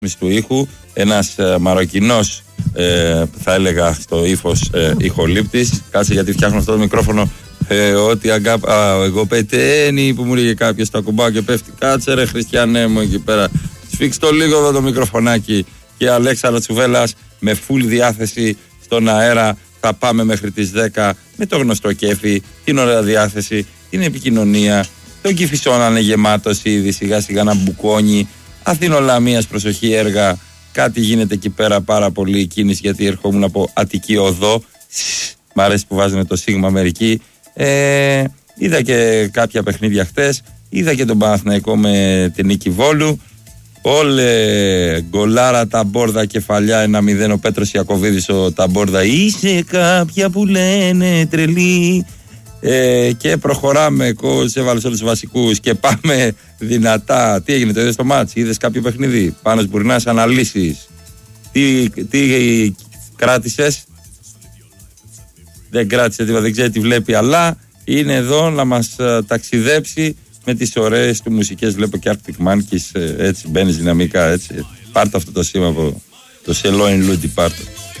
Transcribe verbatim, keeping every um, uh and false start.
του ήχου, ένας ε, Μαροκινός ε, θα έλεγα στο ύφος ε, ηχολήπτης. Κάτσε γιατί φτιάχνω αυτό το μικρόφωνο ε, ότι αγκάπα εγώ πετένει που μου λέγε κάποιος το ακουμπάω και πέφτει. Κάτσε ρε Χριστιανέ μου εκεί πέρα, σφίξ το λίγο εδώ το μικροφωνάκι. Και Αλέξανδρο Τσουβέλλας με full διάθεση στον αέρα. Θα πάμε μέχρι τις δέκα με το γνωστό κέφι, την ωραία διάθεση, την επικοινωνία. Το Κηφισό να είναι γεμάτος ήδη, σιγά σιγά να μπουκώνει. Αθηνολαμίας, προσοχή έργα. Κάτι γίνεται εκεί πέρα, πάρα πολύ κίνηση, γιατί ερχόμουν από Αττική Οδό. Μ' αρέσει που βάζουμε το Σίγμα μερική. Ε, είδα και κάποια παιχνίδια χτες. Είδα και τον Παναθηναϊκό με την νίκη Βόλου. Όλε γκολάρα Ταμπόρδα, κεφαλιά ένα μηδέν. Ο Πέτρος Ιακωβίδης ο Ταμπόρδα. Είσαι κάποια που λένε τρελή. Ε, και προχωράμε. Κόλς έβαλες όλους τους βασικούς και πάμε δυνατά. Τι έγινε, το είδες στο μάτς, είδες κάποιο παιχνίδι? Πάνος Μπουρνάς, αναλύσεις. Τι, τι κράτησες? Δεν κράτησε τίποτα, δεν ξέρει τι βλέπει, αλλά είναι εδώ να μας α, ταξιδέψει με τις ωραίες του μουσικές. Βλέπω και Arctic Monkeys, έτσι μπαίνεις δυναμικά, έτσι. Πάρτε αυτό το σήμα από το Σελόιν Λούντι, πάρτε.